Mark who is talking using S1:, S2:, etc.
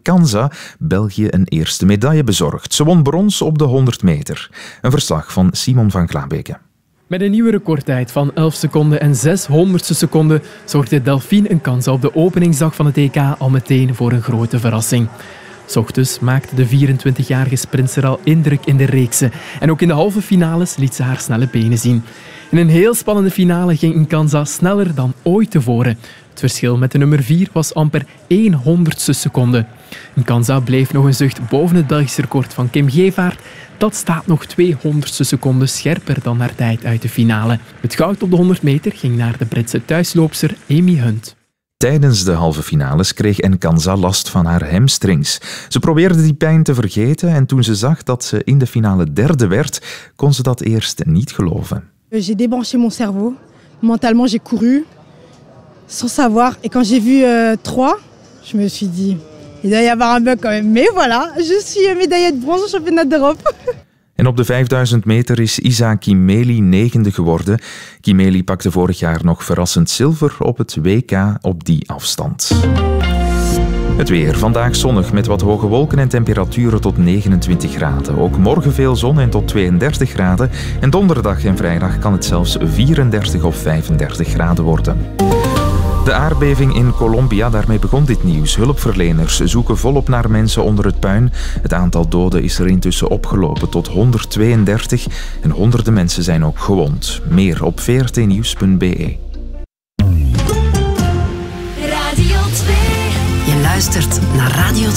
S1: Kanza België een eerste medaille bezorgd. Ze won brons op de 100 meter. Een verslag van Simon van Klaarbeke.
S2: Met een nieuwe recordtijd van 11 seconden en 600ste seconden zorgde Delphine Nkanza op de openingsdag van het EK al meteen voor een grote verrassing. 's Ochtends maakte de 24-jarige sprinter al indruk in de reeksen. En ook in de halve finales liet ze haar snelle benen zien. In een heel spannende finale ging Nkanza sneller dan ooit tevoren. Het verschil met de nummer 4 was amper 100ste seconde. Nkanza bleef nog een zucht boven het Belgische record van Kim Gevaert. Dat staat nog 200ste seconden scherper dan haar tijd uit de finale. Het goud op de 100 meter ging naar de Britse thuisloopster Amy Hunt.
S1: Tijdens de halve finales kreeg Nkanza last van haar hamstrings. Ze probeerde die pijn te vergeten en toen ze zag dat ze in de finale derde werd, kon ze dat eerst niet geloven.
S3: J'ai débranché mon cerveau. Mentalement, j'ai couru sans savoir. Et quand j'ai vu 3, je me suis dit, il doit y avoir un bug quand même. Mais voilà, je suis médaillée de bronze au championnat d'Europe.
S1: En op de 5000 meter is Isa Kimeli 9e geworden. Kimeli pakte vorig jaar nog verrassend zilver op het WK op die afstand. Het weer. Vandaag zonnig met wat hoge wolken en temperaturen tot 29 graden. Ook morgen veel zon en tot 32 graden. En donderdag en vrijdag kan het zelfs 34 of 35 graden worden. De aardbeving in Colombia, daarmee begon dit nieuws. Hulpverleners zoeken volop naar mensen onder het puin. Het aantal doden is er intussen opgelopen tot 132 en honderden mensen zijn ook gewond. Meer op vrtnieuws.be.
S4: Radio 2.
S5: Je luistert naar Radio 2.